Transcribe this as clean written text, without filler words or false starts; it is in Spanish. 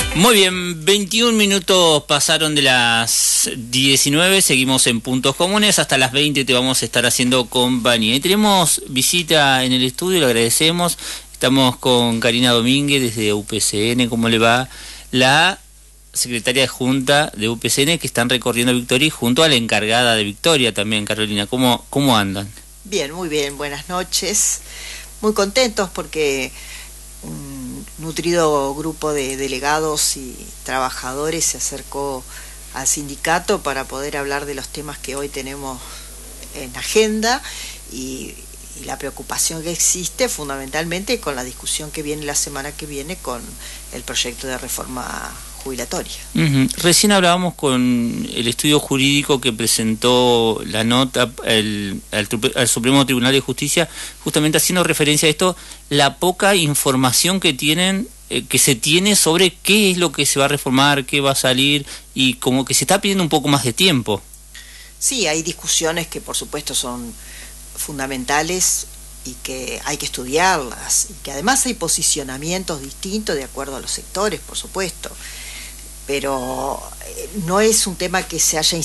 Muy bien, 21 minutos pasaron de las 19, seguimos en Puntos Comunes, hasta las 20 te vamos a estar haciendo compañía. Y tenemos visita en el estudio, le agradecemos, estamos con Karina Domínguez desde UPCN, ¿cómo le va? La secretaria de Junta de UPCN que están recorriendo Victoria y junto a la encargada de Victoria también, Carolina, ¿cómo andan? Bien, muy bien, buenas noches, muy contentos porque nutrido grupo de delegados y trabajadores se acercó al sindicato para poder hablar de los temas que hoy tenemos en agenda y la preocupación que existe fundamentalmente con la discusión que viene la semana que viene con el proyecto de reforma jubilatoria. Recién hablábamos con el estudio jurídico que presentó la nota al Supremo Tribunal de Justicia, justamente haciendo referencia a esto, la poca información que se tiene sobre qué es lo que se va a reformar, qué va a salir, y como que se está pidiendo un poco más de tiempo. Sí, hay discusiones que por supuesto son fundamentales y que hay que estudiarlas, y que además hay posicionamientos distintos de acuerdo a los sectores, por supuesto, pero no es un tema que se haya